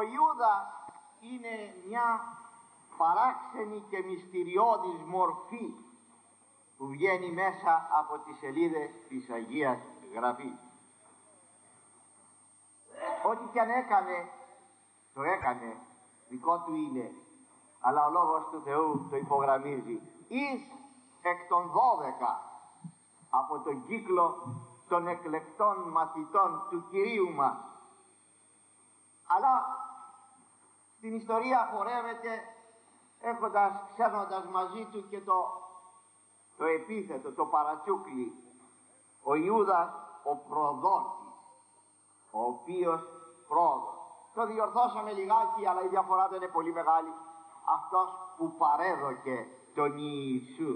Ιούδας είναι μια παράξενη και μυστηριώδης μορφή που βγαίνει μέσα από τις σελίδες της Αγίας Γραφής. Ό,τι κι αν έκανε, το έκανε, δικό του είναι, αλλά ο Λόγος του Θεού το υπογραμμίζει. Εις εκ των 12 από τον κύκλο των εκλεκτών μαθητών του Κυρίου μας, αλλά στην ιστορία χορεύεται ξέροντας μαζί του και το επίθετο, το παρατσούκλι, ο Ιούδας ο προδότης, ο οποίος πρόδος. Το διορθώσαμε λιγάκι, αλλά η διαφορά δεν είναι πολύ μεγάλη. Αυτός που παρέδωκε τον Ιησού.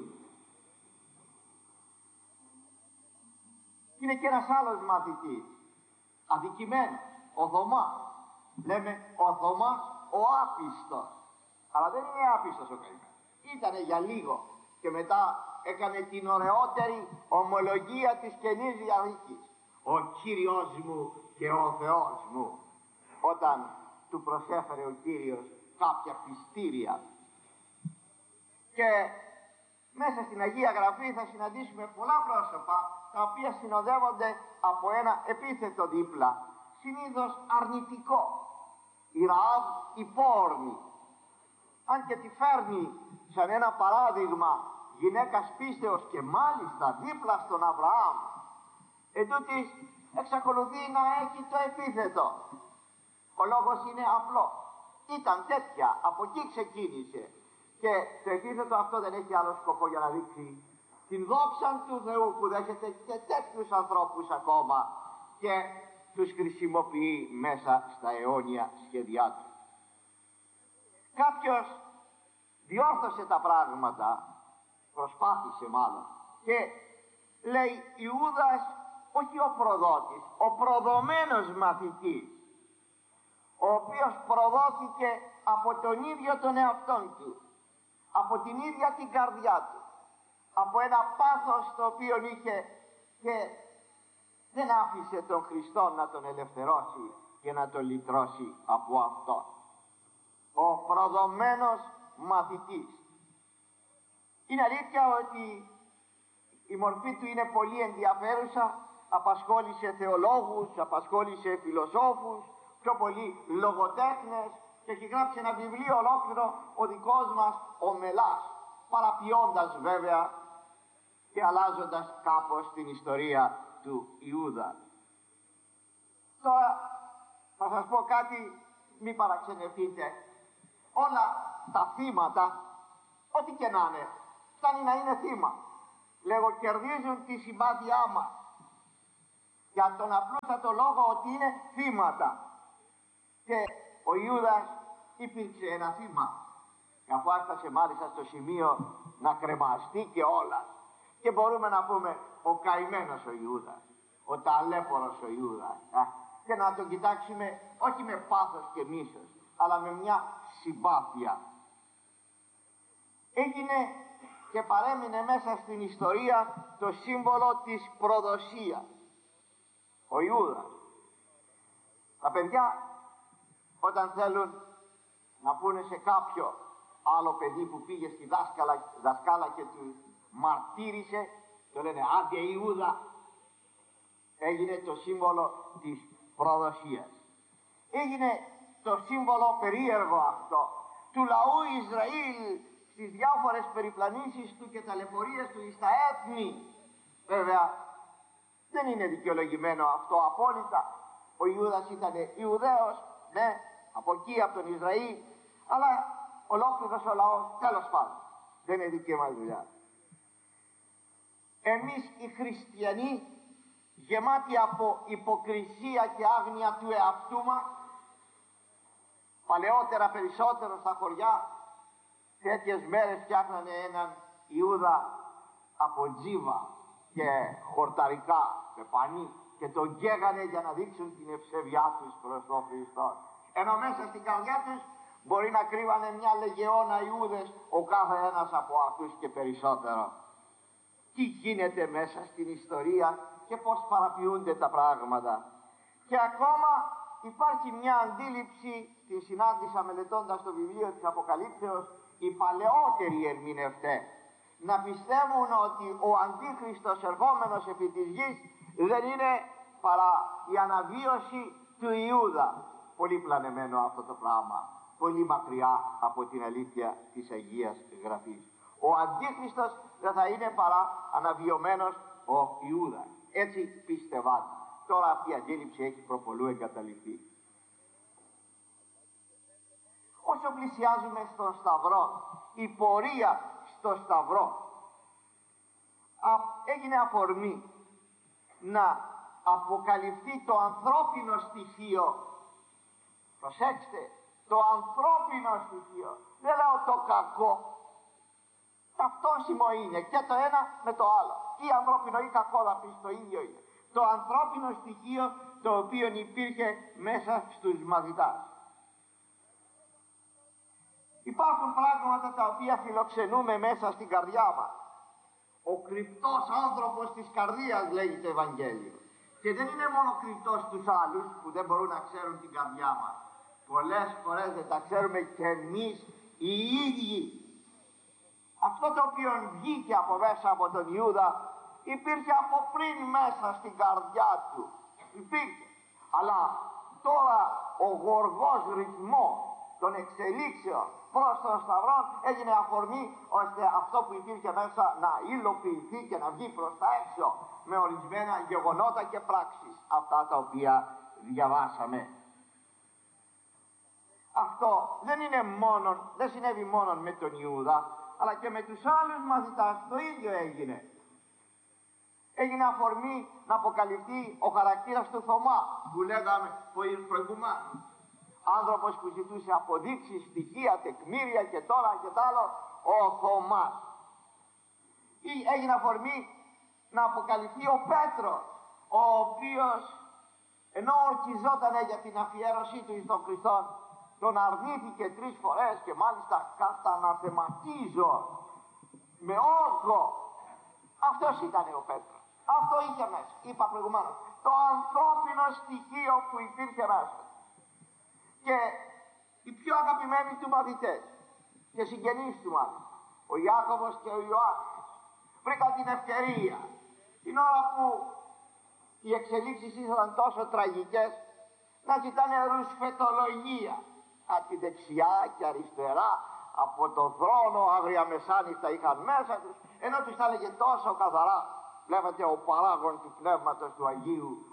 Είναι και ένας άλλος μαθητής, αδικημένος, ο Θωμάς. Λέμε ο Θωμάς ο άπιστος, αλλά δεν είναι άπιστος ο καημένος. Ήτανε για λίγο και μετά έκανε την ωραιότερη ομολογία της Καινής Διαθήκης. Ο Κύριος μου και ο Θεός μου, όταν του προσέφερε ο Κύριος κάποια πιστήρια. Και μέσα στην Αγία Γραφή θα συναντήσουμε πολλά πρόσωπα τα οποία συνοδεύονται από ένα επίθετο δίπλα, συνήθως αρνητικό. Η Ραάβ η πόρνη, αν και τη φέρνει σαν ένα παράδειγμα γυναίκας πίστεως και μάλιστα δίπλα στον Αβραάμ, ετούτοις εξακολουθεί να έχει το επίθετο. Ο λόγος είναι απλό. Ήταν τέτοια, από εκεί ξεκίνησε. Και το επίθετο αυτό δεν έχει άλλο σκοπό για να δείξει την δόξα του Θεού που δέχεται και τέτοιους ανθρώπους ακόμα και τους χρησιμοποιεί μέσα στα αιώνια σχέδιά του. Κάποιος διόρθωσε τα πράγματα, προσπάθησε μάλλον, και λέει Ιούδας όχι ο προδότης, ο προδομένος μαθητής, ο οποίος προδόθηκε από τον ίδιο τον εαυτόν του, από την ίδια την καρδιά του, από ένα πάθος το οποίο είχε και δεν άφησε τον Χριστό να τον ελευθερώσει και να τον λυτρώσει από αυτό. Ο προδομένος μαθητής. Είναι αλήθεια ότι η μορφή του είναι πολύ ενδιαφέρουσα, απασχόλησε θεολόγους, απασχόλησε φιλοσόφους, πιο πολύ λογοτέχνες, και έχει γράψει ένα βιβλίο ολόκληρο ο δικός μας ο Μελάς, παραποιώντας βέβαια και αλλάζοντας κάπως την ιστορία του Ιούδα. Τώρα θα σας πω κάτι, μη παραξενευτείτε. Όλα τα θύματα, ό,τι και να είναι, φτάνει να είναι θύμα. Λέγω, κερδίζουν τη συμπάθειά μας για τον απλούστατο λόγο ότι είναι θύματα. Και ο Ιούδας υπήρξε ένα θύμα, και αφού έφτασε μάλιστα στο σημείο να κρεμαστεί και όλα, και μπορούμε να πούμε ο καημένος ο Ιούδας, ο ταλέπορος ο Ιούδας, και να τον κοιτάξουμε όχι με πάθος και μίσος, αλλά με μια συμπάθεια. Έγινε και παρέμεινε μέσα στην ιστορία το σύμβολο της προδοσίας, ο Ιούδας. Τα παιδιά όταν θέλουν να πούνε σε κάποιο άλλο παιδί που πήγε στη δασκάλα και του μαρτύρησε, το λένε άντε Ιούδα. Έγινε το σύμβολο της προδοσίας. Έγινε το σύμβολο περίεργο αυτό του λαού Ισραήλ στις διάφορες περιπλανήσεις του και ταλαιπωρίες του στα έθνη. Βέβαια δεν είναι δικαιολογημένο αυτό απόλυτα. Ο Ιούδας ήταν Ιουδαίος, ναι, από εκεί από τον Ισραήλ, αλλά ολόκληρος ο λαός, τέλος πάντων, δεν είναι δική μας δουλειά. Εμείς οι χριστιανοί, γεμάτοι από υποκρισία και άγνοια του εαυτού μας, παλαιότερα περισσότερο στα χωριά, τέτοιες μέρες φτιάχνανε έναν Ιούδα από τζίβα και χορταρικά με πανί και τον καίγανε για να δείξουν την ευσεβιά τους προς τον Χριστό. Ενώ μέσα στην καρδιά τους μπορεί να κρύβανε μια λεγεώνα Ιούδες, ο κάθε ένας από αυτούς και περισσότερο. Τι γίνεται μέσα στην ιστορία και πώς παραποιούνται τα πράγματα. Και ακόμα υπάρχει μια αντίληψη, τη συνάντησα μελετώντας το βιβλίο της Αποκαλύψεως, οι παλαιότεροι ερμηνευτές να πιστεύουν ότι ο Αντίχριστος ερχόμενος επί της γης δεν είναι παρά η αναβίωση του Ιούδα. Πολύ πλανεμένο αυτό το πράγμα, πολύ μακριά από την αλήθεια της Αγίας Γραφής. Ο Αντίχριστος δεν θα είναι παρά αναβιωμένος ο Ιούδα. Έτσι πίστευαν. Τώρα αυτή η αντίληψη έχει προπολού εγκαταλειφθεί. Όσο πλησιάζουμε στον Σταυρό, η πορεία στο Σταυρό έγινε αφορμή να αποκαλυφθεί το ανθρώπινο στοιχείο. Προσέξτε, το ανθρώπινο στοιχείο. Δεν λέω το κακό. Ταυτόσιμο είναι και το ένα με το άλλο. Ή ανθρώπινο ή κακό, να πεις, το ίδιο είναι. Το ανθρώπινο στοιχείο το οποίο υπήρχε μέσα στους μαθητάς. Υπάρχουν πράγματα τα οποία φιλοξενούμε μέσα στην καρδιά μας. Ο κρυπτός άνθρωπος της καρδίας, λέγει το Ευαγγέλιο. Και δεν είναι μόνο κρυπτός στους άλλους που δεν μπορούν να ξέρουν την καρδιά μας. Πολλές φορές δεν τα ξέρουμε και εμείς οι ίδιοι. Αυτό το οποίο βγήκε από μέσα από τον Ιούδα υπήρχε από πριν μέσα στην καρδιά του. Υπήρχε. Αλλά τώρα ο γοργός ρυθμός των εξελίξεων προς τον Σταυρό έγινε αφορμή ώστε αυτό που υπήρχε μέσα να υλοποιηθεί και να βγει προς τα έξω με ορισμένα γεγονότα και πράξεις, αυτά τα οποία διαβάσαμε. Αυτό δεν συνέβη μόνο με τον Ιούδα, αλλά και με τους άλλους μαθητάς το ίδιο έγινε. Έγινε αφορμή να αποκαλυφθεί ο χαρακτήρας του Θωμά που λέγαμε προηγουμένως. Άνθρωπος που ζητούσε αποδείξεις, στοιχεία, τεκμήρια και τώρα και τ' άλλο, ο Θωμάς. Ή έγινε αφορμή να αποκαλυφθεί ο Πέτρος, ο οποίος ενώ ορκιζότανε για την αφιέρωσή του στον Χριστό, τον αρνήθηκε 3 φορές και μάλιστα καταναθεματίζω με όρκο. Αυτός ήταν ο Πέτρος. Αυτό είχε μέσα. Είπα προηγουμένως. Το ανθρώπινο στοιχείο που υπήρχε μέσα. Και οι πιο αγαπημένοι του μαθητές και συγγενείς του μάλιστα, ο Ιάκωβος και ο Ιωάννης, βρήκαν την ευκαιρία την ώρα που οι εξελίξεις ήσαν τόσο τραγικές να ζητάνε ρουσφετολογία από τη δεξιά και αριστερά από το θρόνο, άγρια μεσάνυχτα είχαν μέσα τους, ενώ τους τα έλεγε τόσο καθαρά. Βλέπετε ο παράγων του Πνεύματος του Αγίου